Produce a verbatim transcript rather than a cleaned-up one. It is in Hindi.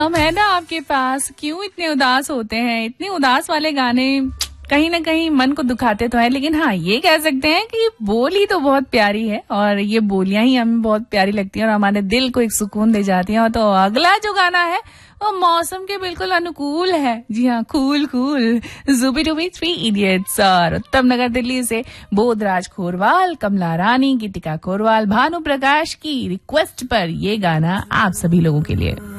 हम है ना आपके पास, क्यों इतने उदास होते हैं? इतने उदास वाले गाने कहीं ना कहीं मन को दुखाते तो है, लेकिन हाँ ये कह सकते हैं कि बोली तो बहुत प्यारी है और ये बोलियां ही हमें बहुत प्यारी लगती हैं और हमारे दिल को एक सुकून दे जाती हैं। तो अगला जो गाना है वो मौसम के बिल्कुल अनुकूल है। जी हाँ, कूल कूल जुबी डूबी थ्री इडियट्स और उत्तम नगर दिल्ली से बोधराज खोरवाल, कमला रानी, गीतिका खोरवाल, भानु प्रकाश की रिक्वेस्ट पर ये गाना आप सभी लोगों के लिए।